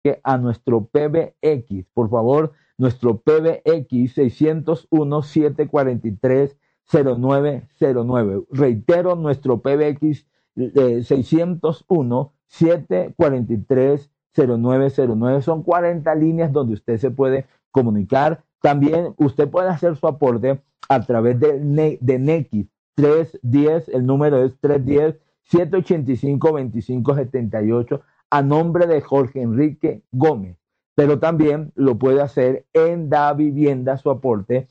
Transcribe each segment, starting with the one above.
a nuestro PBX, por favor, nuestro PBX 601-743-0909. Reitero, nuestro PBX 601-743-0909. Son 40 líneas donde usted se puede comunicar. También usted puede hacer su aporte a través de Nequi 310, el número es 310-785-2578, a nombre de Jorge Enrique Gómez. Pero también lo puede hacer en Da Vivienda, su aporte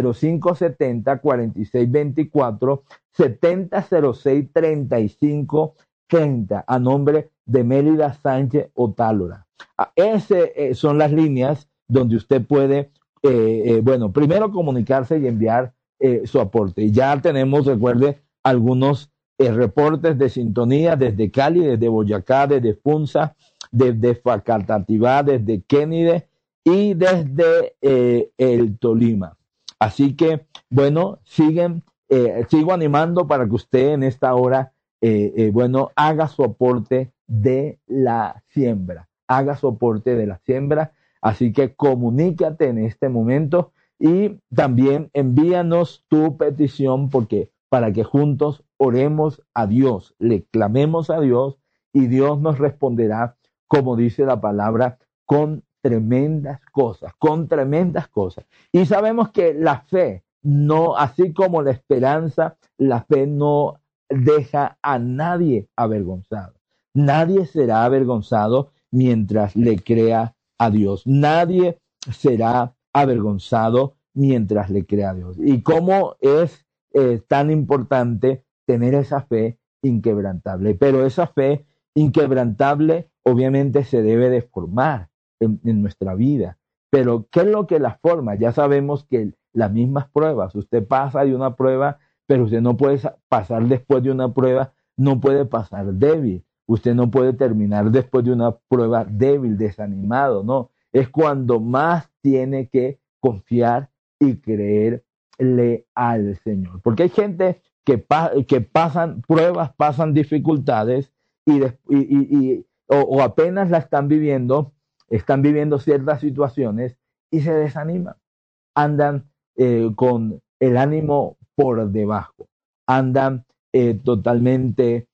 0570-4624-7006-3530, a nombre de Mélida Sánchez Otálora. Esas son las líneas donde usted puede, primero comunicarse y enviar su aporte. Ya tenemos, recuerde, algunos reportes de sintonía desde Cali, desde Boyacá, desde Funza, desde Facatativá, desde Kennedy y desde el Tolima. Así que, bueno, sigo animando para que usted en esta hora, haga su aporte de la siembra. Haga su aporte de la siembra. Así que comunícate en este momento y también envíanos tu petición para que juntos oremos a Dios, le clamemos a Dios y Dios nos responderá, como dice la palabra, con tremendas cosas, con tremendas cosas. Y sabemos que la fe, no, así como la esperanza, la fe no deja a nadie avergonzado. Nadie será avergonzado mientras le crea a Dios. Nadie será avergonzado mientras le crea a Dios. Y cómo es tan importante tener esa fe inquebrantable. Pero esa fe inquebrantable obviamente se debe de formar en nuestra vida. Pero ¿qué es lo que la forma? Ya sabemos que las mismas pruebas, usted pasa de una prueba, pero usted no puede pasar después de una prueba, no puede pasar débil. Usted no puede terminar después de una prueba débil, desanimado, no. Es cuando más tiene que confiar y creerle al Señor. Porque hay gente que pasan pruebas, pasan dificultades o apenas la están viviendo ciertas situaciones y se desaniman. Andan con el ánimo por debajo, andan totalmente,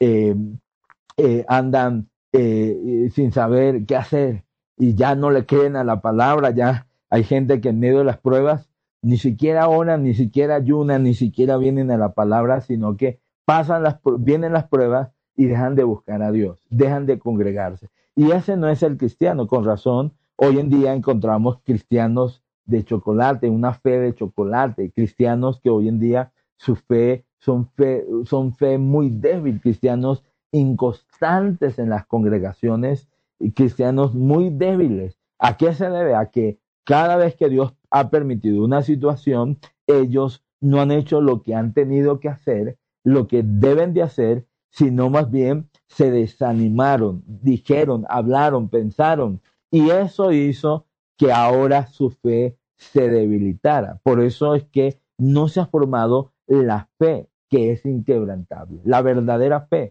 andan sin saber qué hacer y ya no le creen a la palabra. Ya hay gente que en medio de las pruebas ni siquiera oran, ni siquiera ayunan, ni siquiera vienen a la palabra, sino que vienen las pruebas y dejan de buscar a Dios, dejan de congregarse. Y ese no es el cristiano. Con razón, hoy en día encontramos cristianos de chocolate, una fe de chocolate, cristianos que hoy en día su fe son fe muy débil, cristianos inconstantes en las congregaciones y cristianos muy débiles. ¿A qué se debe? A que cada vez que Dios ha permitido una situación, ellos no han hecho lo que han tenido que hacer, lo que deben de hacer, sino más bien se desanimaron, dijeron, hablaron, pensaron, y eso hizo que ahora su fe se debilitara. Por eso es que no se ha formado la fe que es inquebrantable, la verdadera fe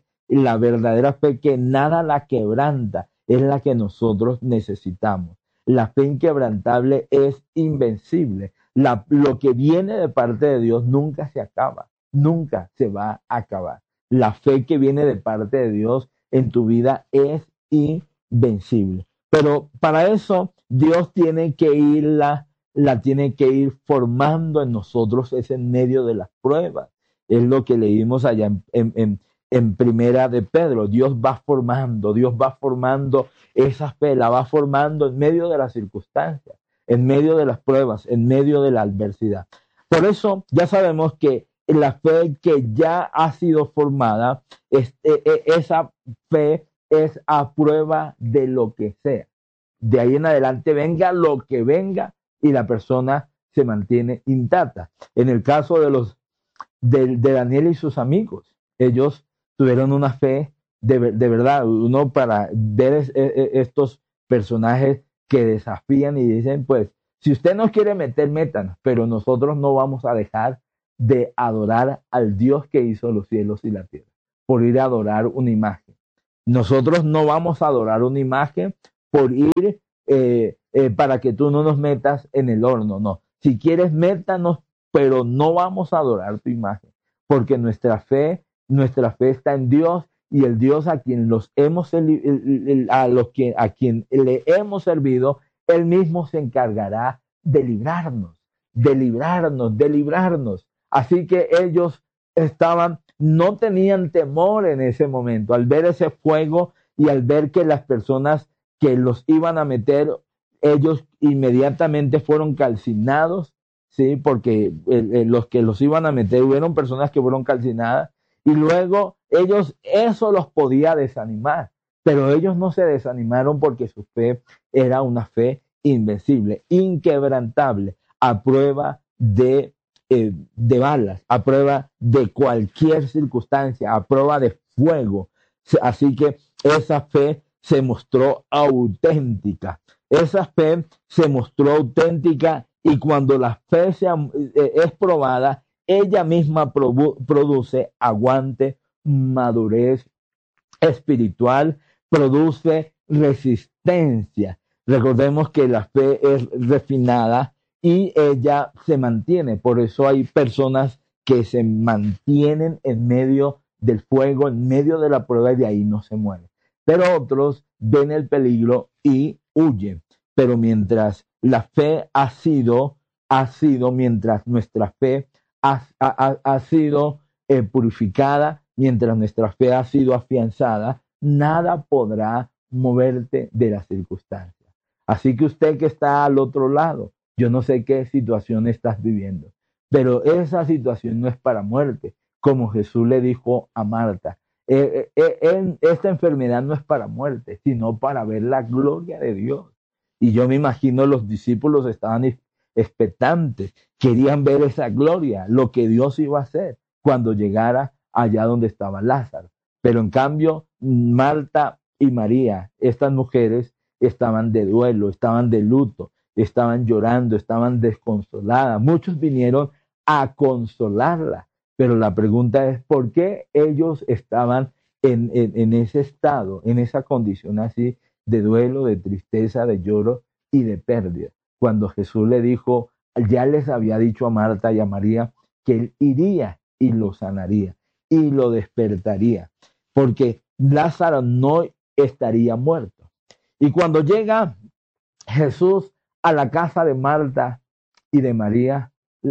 que nada la quebranta, es la que nosotros necesitamos. La fe inquebrantable es invencible. Lo que viene de parte de Dios nunca se acaba, nunca se va a acabar. La fe que viene de parte de Dios en tu vida es invencible. Pero para eso Dios tiene que la tiene que ir formando en nosotros, es en medio de las pruebas. Es lo que leímos allá en Primera de Pedro. Dios va formando esa fe, la va formando en medio de las circunstancias, en medio de las pruebas, en medio de la adversidad. Por eso ya sabemos que la fe que ya ha sido formada, esa fe es a prueba de lo que sea. De ahí en adelante venga lo que venga y la persona se mantiene intacta. En el caso de Daniel y sus amigos, ellos tuvieron una fe de verdad. Uno, para ver estos personajes que desafían y dicen, pues, si usted no quiere métanos, pero nosotros no vamos a dejar de adorar al Dios que hizo los cielos y la tierra, por ir a adorar una imagen. Nosotros no vamos a adorar una imagen por ir para que tú no nos metas en el horno. No, si quieres, métanos, pero no vamos a adorar tu imagen, porque nuestra fe está en Dios, y el Dios a quien a quien le hemos servido, él mismo se encargará de librarnos, de librarnos, de librarnos. Así que ellos no tenían temor en ese momento, al ver ese fuego y al ver que las personas que los iban a meter, ellos inmediatamente fueron calcinados, ¿sí? Porque los que los iban a meter, hubieron personas que fueron calcinadas, y luego eso los podía desanimar, pero ellos no se desanimaron porque su fe era una fe invencible, inquebrantable, a prueba de balas, a prueba de cualquier circunstancia, a prueba de fuego. Así que esa fe se mostró auténtica. Esa fe se mostró auténtica, y cuando la fe es probada, ella misma produce aguante, madurez espiritual, produce resistencia. Recordemos que la fe es refinada y ella se mantiene. Por eso hay personas que se mantienen en medio del fuego, en medio de la prueba, y de ahí no se mueren. Pero otros ven el peligro y huyen. Pero mientras la fe mientras nuestra fe ha sido purificada, mientras nuestra fe ha sido afianzada, nada podrá moverte de las circunstancias. Así que usted que está al otro lado, yo no sé qué situación estás viviendo, pero esa situación no es para muerte, como Jesús le dijo a Marta. Esta enfermedad no es para muerte, sino para ver la gloria de Dios. Y yo me imagino los discípulos estaban expectantes, querían ver esa gloria, lo que Dios iba a hacer cuando llegara allá donde estaba Lázaro. Pero en cambio, Marta y María, estas mujeres, estaban de duelo, estaban de luto, estaban llorando, estaban desconsoladas. Muchos vinieron a consolarla, pero la pregunta es, ¿por qué ellos estaban en ese estado, en esa condición así de duelo, de tristeza, de lloro y de pérdida? Cuando Jesús le dijo, ya les había dicho a Marta y a María que él iría y lo sanaría y lo despertaría, porque Lázaro no estaría muerto. Y cuando llega Jesús a la casa de Marta y de María,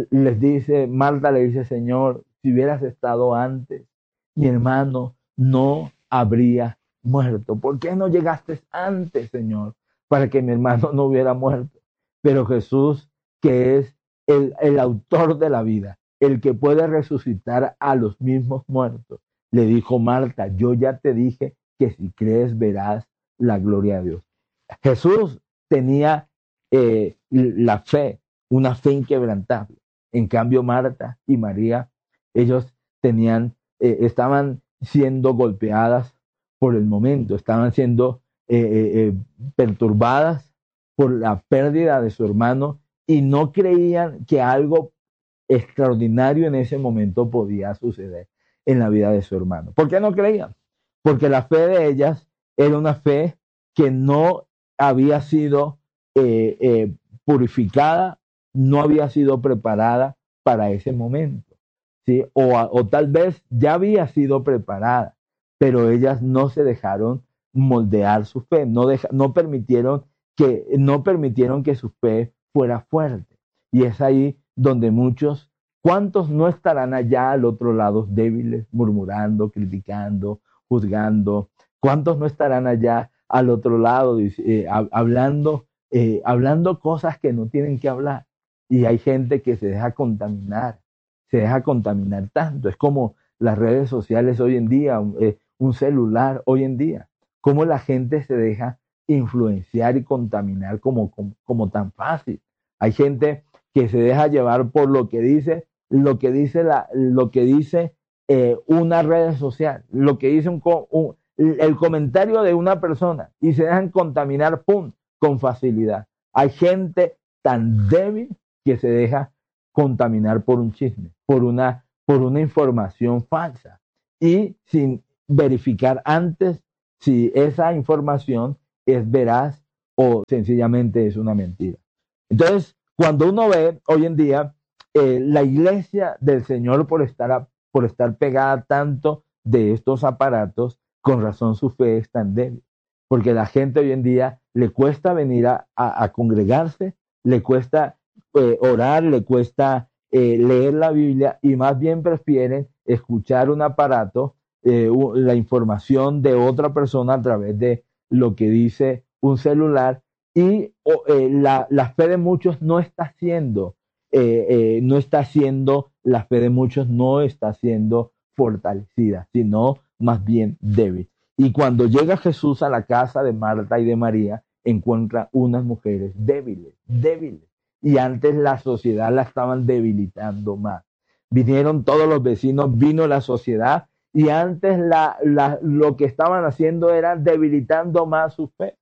Marta le dice, Señor, si hubieras estado antes, mi hermano no habría muerto. ¿Por qué no llegaste antes, Señor, para que mi hermano no hubiera muerto? Pero Jesús, que es el autor de la vida, el que puede resucitar a los mismos muertos, le dijo, Marta, yo ya te dije que si crees verás la gloria de Dios. Jesús tenía la fe, una fe inquebrantable. En cambio, Marta y María, ellos estaban siendo golpeadas por el momento, estaban siendo perturbadas por la pérdida de su hermano, y no creían que algo extraordinario en ese momento podía suceder en la vida de su hermano. ¿Por qué no creían? Porque la fe de ellas era una fe que no había sido purificada, no había sido preparada para ese momento, ¿sí? O tal vez ya había sido preparada, pero ellas no se dejaron moldear su fe, no permitieron que su fe fuera fuerte. Y es ahí donde ¿cuántos no estarán allá al otro lado débiles, murmurando, criticando, juzgando? ¿Cuántos no estarán allá al otro lado hablando cosas que no tienen que hablar? Y hay gente que se deja contaminar tanto. Es como las redes sociales hoy en día, un celular hoy en día, cómo la gente se deja influenciar y contaminar como tan fácil. Hay gente que se deja llevar por lo que dice una red social, lo que dice el comentario de una persona, y se dejan contaminar, con facilidad. Hay gente tan débil que se deja contaminar por un chisme, por una información falsa, y sin verificar antes si esa información es veraz o sencillamente es una mentira. Entonces, cuando uno ve hoy en día la iglesia del Señor por estar pegada tanto de estos aparatos, con razón su fe es tan débil. Porque la gente hoy en día le cuesta venir a congregarse, le cuesta orar, le cuesta leer la Biblia y más bien prefieren escuchar un aparato, la información de otra persona a través de lo que dice un celular y la fe de muchos no está siendo, la fe de muchos no está siendo fortalecida, sino más bien débil. Y cuando llega Jesús a la casa de Marta y de María, encuentra unas mujeres débiles, débiles. Y antes la sociedad la estaban debilitando más. Vinieron todos los vecinos, vino la sociedad y antes lo que estaban haciendo era debilitando más su fe.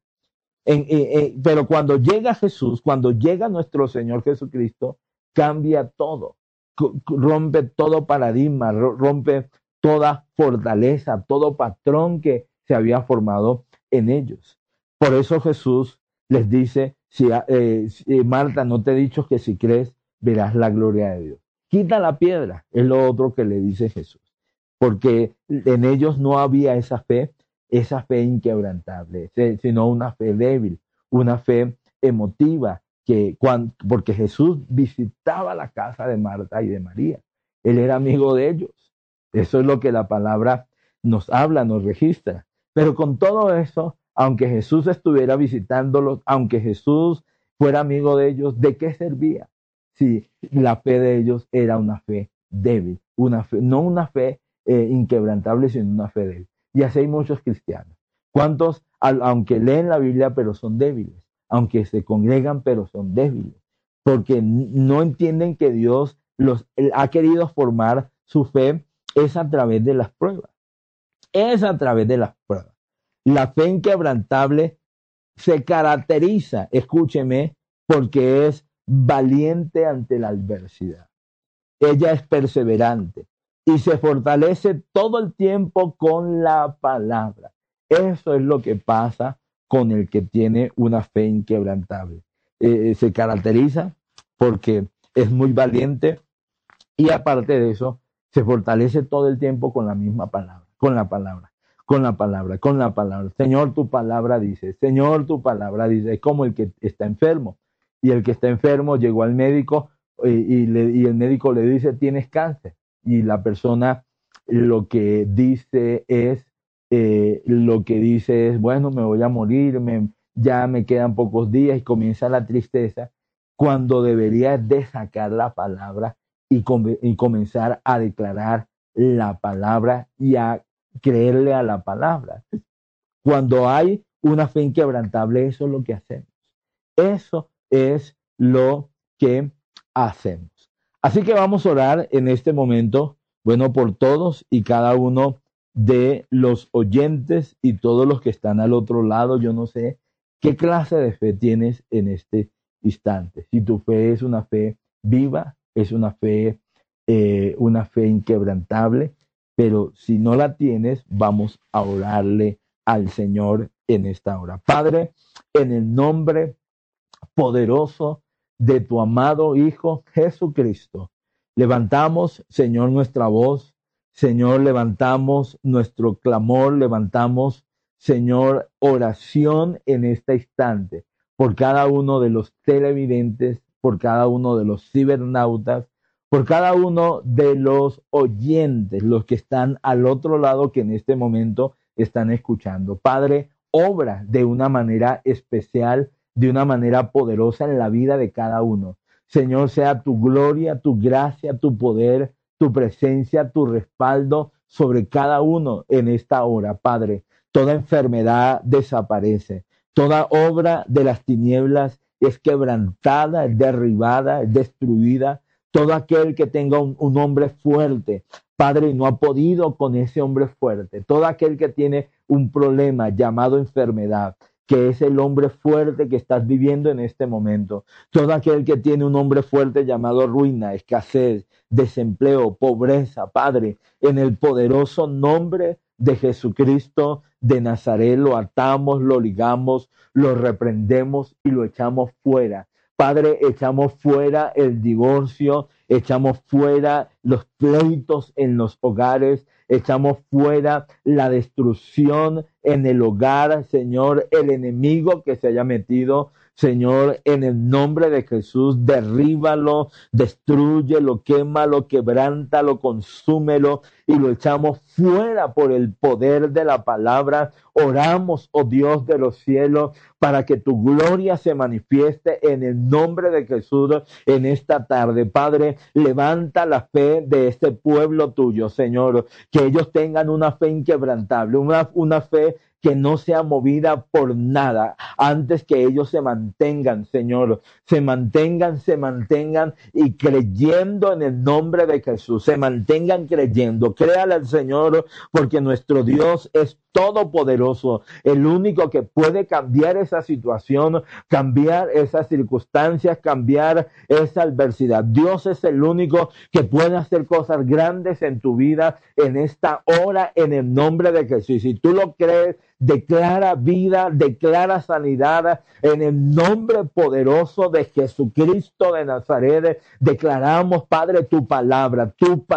Pero cuando llega Jesús, cuando llega nuestro Señor Jesucristo, cambia todo, rompe todo paradigma, rompe toda fortaleza, todo patrón que se había formado en ellos. Por eso Jesús les dice, si Marta, no te he dicho que si crees verás la gloria de Dios. Quita la piedra, es lo otro que le dice Jesús, porque en ellos no había esa fe inquebrantable, sino una fe débil, una fe emotiva, porque Jesús visitaba la casa de Marta y de María. Él era amigo de ellos. Eso es lo que la palabra nos habla, nos registra. Pero con todo eso, aunque Jesús estuviera visitándolos, aunque Jesús fuera amigo de ellos, ¿de qué servía? Si la fe de ellos era una fe débil, no una fe inquebrantable, sino una fe débil. Y así hay muchos cristianos. ¿Cuántos, aunque leen la Biblia, pero son débiles? Aunque se congregan, pero son débiles. Porque no entienden que Dios los ha querido formar su fe es a través de las pruebas. Es a través de las pruebas. La fe inquebrantable se caracteriza, escúcheme, porque es valiente ante la adversidad. Ella es perseverante y se fortalece todo el tiempo con la palabra. Eso es lo que pasa con el que tiene una fe inquebrantable. Se caracteriza porque es muy valiente y aparte de eso, se fortalece todo el tiempo con la misma palabra, con la palabra, con la palabra, con la palabra. Señor, tu palabra dice, Señor, tu palabra dice, es como el que está enfermo. Y el que está enfermo llegó al médico y el médico le dice, tienes cáncer. Y la persona lo que dice es, bueno, me voy a morir, ya me quedan pocos días y comienza la tristeza, cuando debería de sacar la palabra y comenzar a declarar la palabra y a creerle a la palabra. Cuando hay una fe inquebrantable, eso es lo que hacemos. Eso es lo que hacemos. Así que vamos a orar en este momento, bueno, por todos y cada uno de los oyentes y todos los que están al otro lado. Yo no sé qué clase de fe tienes en este instante. Si tu fe es una fe viva, es una fe inquebrantable, pero si no la tienes, vamos a orarle al Señor en esta hora. Padre, en el nombre poderoso de tu amado Hijo Jesucristo, levantamos, Señor, nuestra voz, Señor, levantamos nuestro clamor, levantamos, Señor, oración en este instante por cada uno de los televidentes, por cada uno de los cibernautas, por cada uno de los oyentes, los que están al otro lado que en este momento están escuchando. Padre, obra de una manera especial, de una manera poderosa en la vida de cada uno. Señor, sea tu gloria, tu gracia, tu poder, tu presencia, tu respaldo sobre cada uno en esta hora, Padre. Toda enfermedad desaparece. Toda obra de las tinieblas es quebrantada, es derribada, es destruida. Todo aquel que tenga un hombre fuerte, Padre, y no ha podido con ese hombre fuerte. Todo aquel que tiene un problema llamado enfermedad, que es el hombre fuerte que estás viviendo en este momento. Todo aquel que tiene un hombre fuerte llamado ruina, escasez, desempleo, pobreza, Padre, en el poderoso nombre de Jesucristo de Nazaret lo atamos, lo ligamos, lo reprendemos y lo echamos fuera. Padre, echamos fuera el divorcio, echamos fuera los pleitos en los hogares, echamos fuera la destrucción en el hogar, Señor, el enemigo que se haya metido. Señor, en el nombre de Jesús, derríbalo, destrúyelo, quémalo, quebrántalo, consúmelo y lo echamos fuera por el poder de la palabra. Oramos, oh Dios de los cielos, para que tu gloria se manifieste en el nombre de Jesús en esta tarde. Padre, levanta la fe de este pueblo tuyo, Señor, que ellos tengan una fe inquebrantable, una fe que no sea movida por nada, antes que ellos se mantengan, Señor, se mantengan y creyendo en el nombre de Jesús, se mantengan creyendo, créale al Señor, porque nuestro Dios es todopoderoso, el único que puede cambiar esa situación, cambiar esas circunstancias, cambiar esa adversidad. Dios es el único que puede hacer cosas grandes en tu vida en esta hora, en el nombre de Jesús. Y si tú lo crees, declara vida, declara sanidad en el nombre poderoso de Jesucristo de Nazaret. Declaramos, Padre, tu palabra,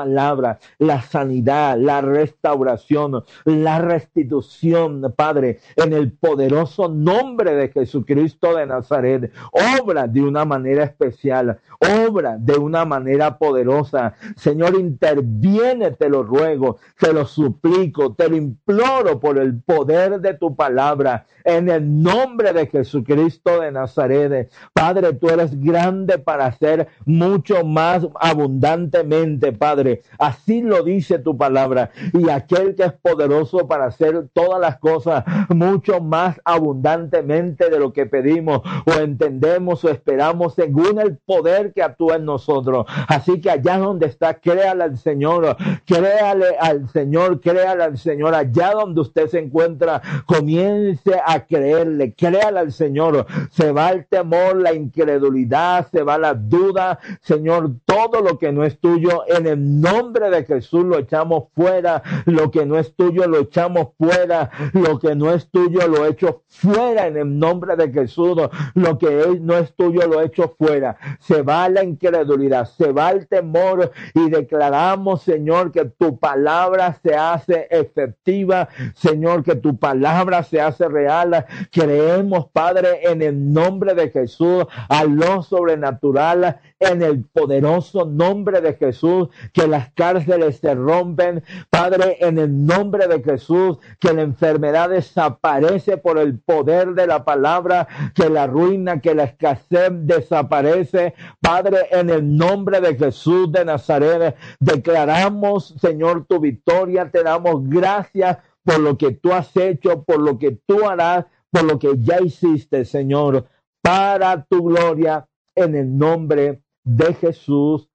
la sanidad, la restauración, la restitución, Padre, en el poderoso nombre de Jesucristo de Nazaret. Obra de una manera especial, obra de una manera poderosa. Señor, interviene, te lo ruego, te lo suplico, te lo imploro por el poder de tu palabra, en el nombre de Jesucristo de Nazaret. Padre, tú eres grande para hacer mucho más abundantemente, Padre. Así lo dice tu palabra. Y aquel que es poderoso para hacer todas las cosas mucho más abundantemente de lo que pedimos o entendemos o esperamos, según el poder que actúa en nosotros. Así que allá donde está, créale al Señor, créale al Señor, créale al Señor. Allá donde usted se encuentra, comience a creerle, créale al Señor. Se va el temor, la incredulidad, se va la duda. Señor, todo lo que no es tuyo, en el nombre de Jesús lo echamos fuera. Lo que no es tuyo lo echamos fuera. Lo que no es tuyo lo echo fuera en el nombre de Jesús. Lo que no es tuyo lo echo fuera. Se va la incredulidad, se va el temor y declaramos, Señor, que tu palabra se hace efectiva. Señor, que tu palabra se hace real. Creemos, Padre, en el nombre de Jesús, a lo sobrenatural, en el poderoso nombre de Jesús, que las cárceles se rompen, Padre, en el nombre de Jesús, que la enfermedad desaparece por el poder de la palabra, que la ruina, que la escasez desaparece, Padre, en el nombre de Jesús de Nazaret. Declaramos, Señor, tu victoria, te damos gracias por lo que tú has hecho, por lo que tú harás, por lo que ya hiciste, Señor, para tu gloria, en el nombre de Jesús.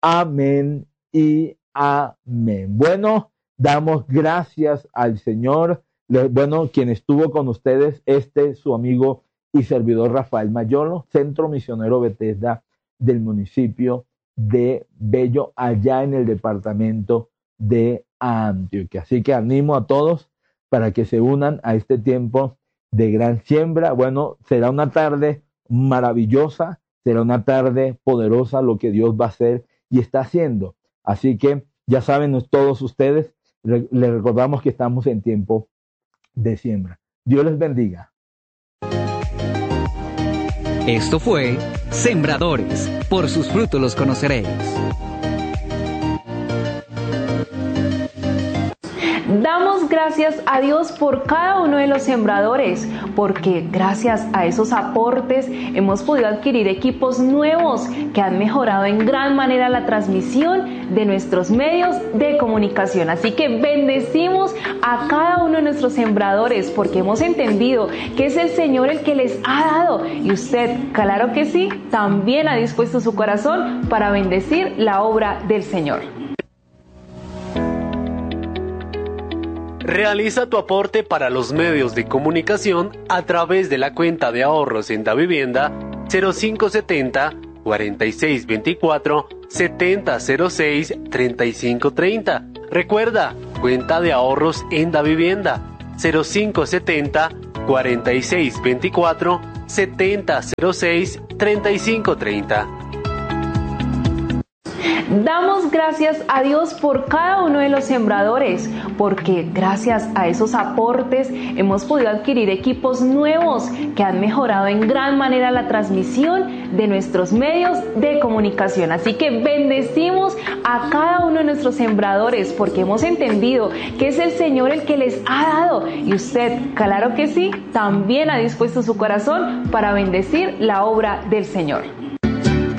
Amén y amén. Bueno, damos gracias al Señor. Bueno, quien estuvo con ustedes, su amigo y servidor Rafael Mayolo, Centro Misionero Bethesda del municipio de Bello, allá en el departamento de Antioquia. Así que animo a todos para que se unan a este tiempo de gran siembra. Bueno, será una tarde maravillosa, será una tarde poderosa lo que Dios va a hacer y está haciendo. Así que ya saben todos ustedes, les recordamos que estamos en tiempo de siembra. Dios les bendiga. Esto fue Sembradores, por sus frutos los conoceréis. Damos gracias a Dios por cada uno de los sembradores, porque gracias a esos aportes hemos podido adquirir equipos nuevos que han mejorado en gran manera la transmisión de nuestros medios de comunicación. Así que bendecimos a cada uno de nuestros sembradores, porque hemos entendido que es el Señor el que les ha dado, y usted, claro que sí, también ha dispuesto su corazón para bendecir la obra del Señor. Realiza tu aporte para los medios de comunicación a través de la cuenta de ahorros en Davivienda 0570 4624 7006 3530 Recuerda, cuenta de ahorros en Davivienda 0570 4624 7006 3530. Damos gracias a Dios por cada uno de los sembradores, porque gracias a esos aportes hemos podido adquirir equipos nuevos que han mejorado en gran manera la transmisión de nuestros medios de comunicación. Así que bendecimos a cada uno de nuestros sembradores porque hemos entendido que es el Señor el que les ha dado y usted, claro que sí, también ha dispuesto su corazón para bendecir la obra del Señor.